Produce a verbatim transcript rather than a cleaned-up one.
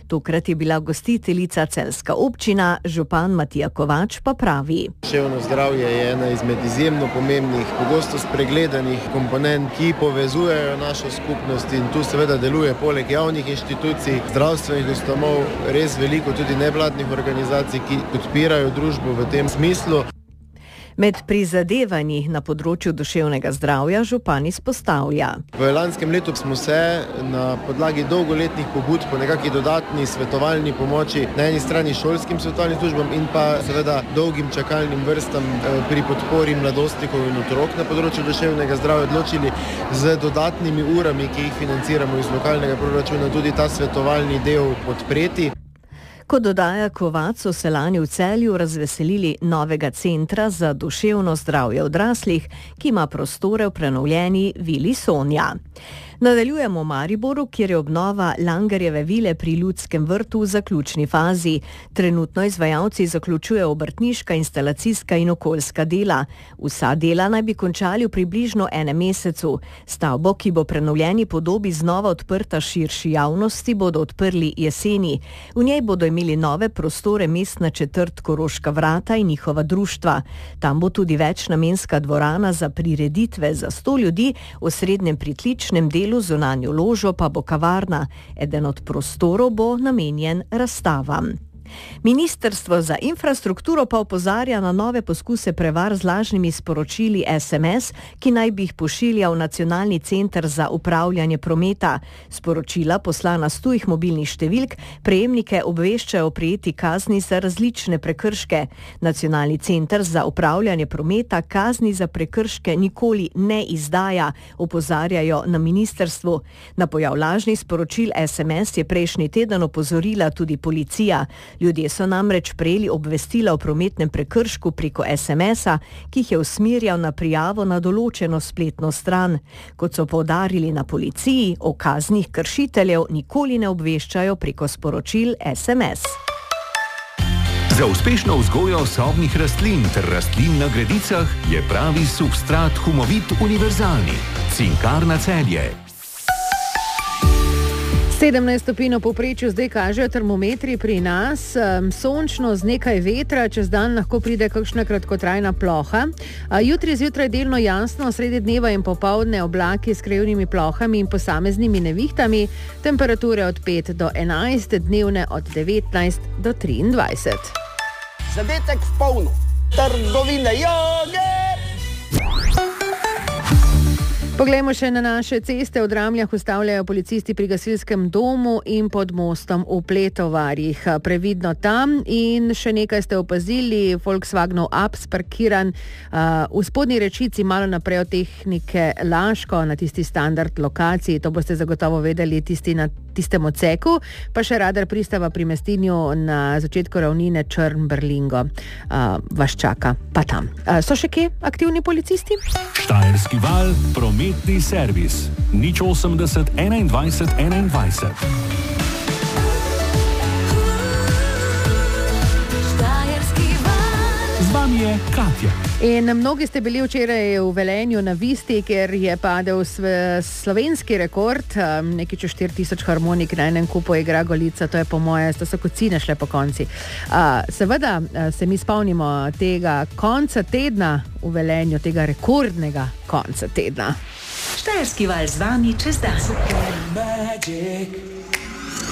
Tokrat je bila gostiteljica celjska občina, župan Matija Kovač pa pravi. Duševno zdravje je ena izmed izjemno pomembnih, pogosto spregledanih komponent, ki povezujejo našo skupnost in tu seveda deluje poleg javnih inštitucij, zdravstvenih ustanov, res veliko tudi nevladnih organizacij, ki podpirajo družbo v tem smislu. Med prizadevanji na področju duševnega zdravja župan izpostavlja. V lanskem letu smo se na podlagi dolgoletnih pobud po nekakšni dodatni svetovalni pomoči na eni strani šolskim svetovalnim službam in pa seveda dolgim čakalnim vrstam pri podpori mladostnikov in otrok na področju duševnega zdravja odločili z dodatnimi urami, ki jih financiramo iz lokalnega proračuna, tudi ta svetovalni del podpreti. Kot dodaja Kovač, so se lani v Celju razveselili novega centra za duševno zdravje odraslih, ki ima prostore v prenovljeni vili Sonja. Nadaljujemo v Mariboru, kjer je obnova Langerjeve vile pri Ljudskem vrtu v zaključni fazi. Trenutno izvajalci zaključujejo obrtniška, instalacijska in okoljska dela. Vsa dela naj bi končali v približno enem mesecu. Stavbo, ki bo prenovljeni podobi znova odprta širši javnosti, bodo odprli jeseni. V njej bodo imeli nove prostore mestna četrt Koroška vrata in njihova društva. Tam bo tudi večnamenska dvorana za prireditve za sto ljudi, v srednjem pritličnem delu zunanjo ložo pa bo kavarna. Eden od prostorov bo namenjen razstavam. Ministrstvo za infrastrukturo pa opozarja na nove poskuse prevar z lažnimi sporočili es em es, ki naj bi jih pošiljal Nacionalni center za upravljanje prometa. Sporočila, poslana s tujih mobilnih številk, prejemnike obveščajo o prejeti kazni za različne prekrške. Nacionalni center za upravljanje prometa kazni za prekrške nikoli ne izdaja, opozarjajo na ministrstvu. Na pojav lažnih sporočil es em es je prejšnji teden opozorila tudi policija. Ljudje so namreč prejeli obvestila o prometnem prekršku preko es em es-a, ki jih je usmerjal na prijavo na določeno spletno stran. Kot so poudarili na policiji, o kaznih kršiteljev nikoli ne obveščajo preko sporočil es em es. Za uspešno vzgojo sobnih rastlin ter rastlin na gredicah je pravi substrat Humovit univerzalni. Cinkarna Celje. sedemnajst stopinj v povprečju zdaj kažejo termometri pri nas, sončno z nekaj vetra, čez dan lahko pride kakšna kratkotrajna ploha. Jutri zjutraj delno jasno, sredi dneva in popoldne oblaki s krajevnimi plohami in posameznimi nevihtami, temperature od pet do enajst, dnevne od devetnajst do triindvajset. Zadetek v polno, trgovine joge! Poglejmo še na naše ceste. V Dramljah ustavljajo policisti pri gasilskem domu in pod mostom v Pletovarjih. Previdno tam. In še nekaj ste opazili, Volkswagenov Abs parkiran uh, v spodnji rečici malo naprej od tehnike Laško na tisti standard lokaciji. To boste zagotovo vedeli tisti na tistem odseku. Pa še radar pristava pri Mestinju na začetku ravnine Črn-Berlingo. Uh, vas čaka pa tam. Uh, so še kje aktivni policisti? Štajerski val, prometni servis. nič osemdeset enaindvajset enaindvajset. Z vami je Katja. In mnogi ste bili včeraj v Velenju na Visti, kjer je padel slovenski rekord, nekaj čez štiri tisoč harmonik na enem kupu igra Golica, to je po moje, to so kocine šle po konci. Seveda se mi spomnimo tega konca tedna v Velenju, tega rekordnega konca tedna. Štajerski val z vami čez dan.